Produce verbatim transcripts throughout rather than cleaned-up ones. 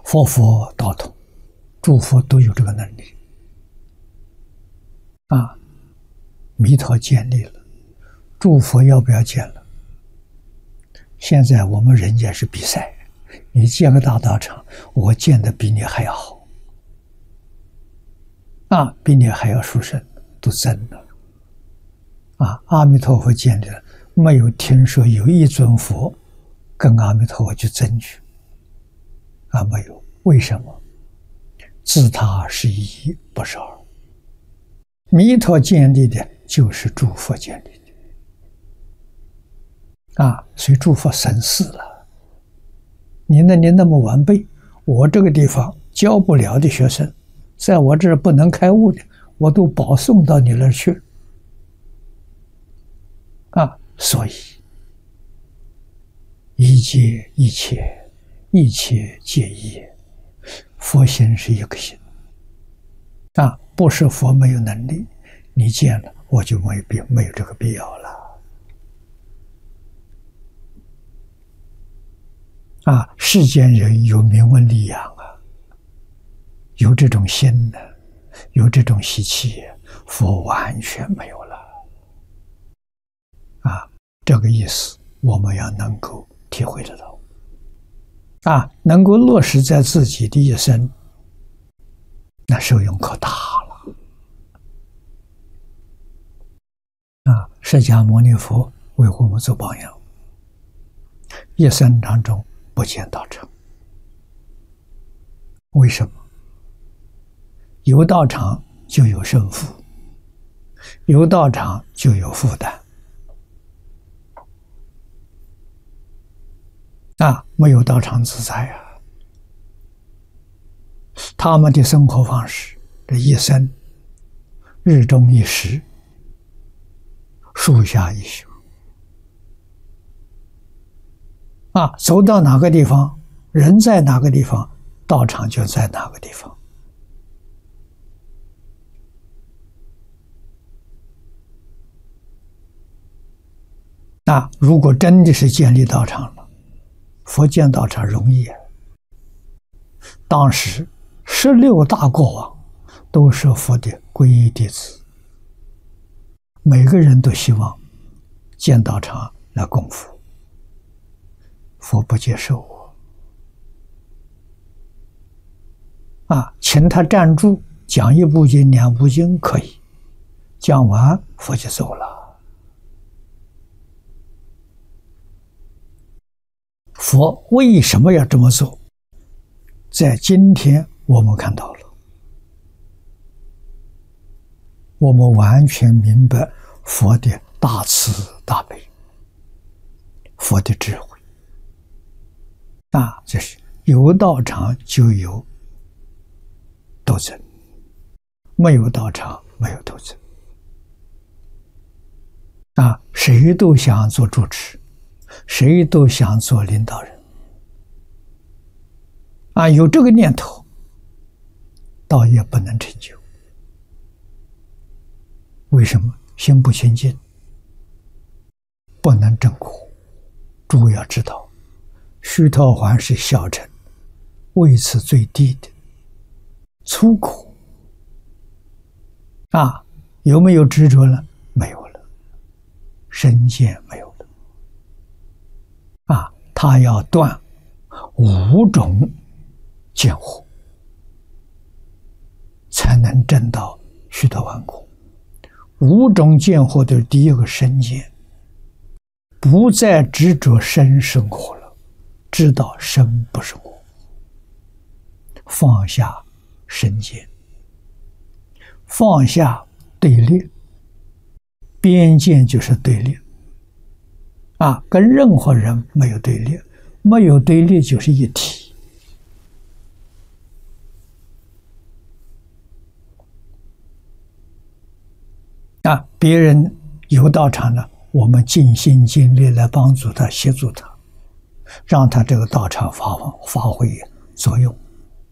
佛佛道统，诸佛都有这个能力啊。弥陀建立了，诸佛要不要建了？现在我们人间是比赛，你建个大道场，我建的比你还要好啊，比你还要殊胜，都争了啊。阿弥陀佛建立了，没有听说有一尊佛跟阿弥陀佛去争取啊，没有。为什么？自他是一，不是二。弥陀建立的就是诸佛建立的啊，所以诸佛神似了。你那你那么完备，我这个地方教不了的学生，在我这儿不能开悟的，我都保送到你那儿去啊。所以一切一切，一切皆一，佛心是一个心啊，不是佛没有能力，你见了我就没必没有这个必要了啊！世间人有名闻利养啊，有这种心呢，有这种习气，佛完全没有了啊！这个意思我们要能够体会得到啊，能够落实在自己的一生，那受用可大了啊！释迦牟尼佛为我们做榜样，一生当中不见道场。为什么？有道场就有胜负，有道场就有负担啊！没有道场自在啊！他们的生活方式，这一生日中一时，树下一宿啊，走到哪个地方，人在哪个地方，道场就在哪个地方啊。如果真的是建立道场了，佛建道场容易啊。当时十六大国王都是佛的皈依弟子，每个人都希望建道场来供佛，佛不接受我啊，请他站住讲一部经两部经可以，讲完佛就走了。佛为什么要这么做？在今天我们看到了，我们完全明白佛的大慈大悲，佛的智慧啊，这是有道场就有斗争，没有道场没有斗争啊！谁都想做主持，谁都想做领导人啊！有这个念头，倒也不能成就。为什么？心不清净，不能正果。诸位要知道，须陀洹是小乘，位次最低的，粗苦啊！有没有执着呢？没有了，身见没有了啊！他要断五种见惑，才能证到须陀洹果。五种见惑的第一个身见，不再执着身是我了，知道身不是我，放下身见，放下对立，边见就是对立啊，跟任何人没有对立，没有对立就是一体啊。别人有道场了，我们尽心尽力来帮助他，协助他，让他这个道场发发挥作用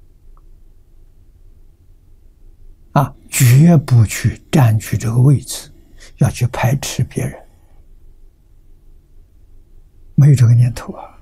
啊，绝不去占据这个位置，要去排斥别人，没有这个念头啊。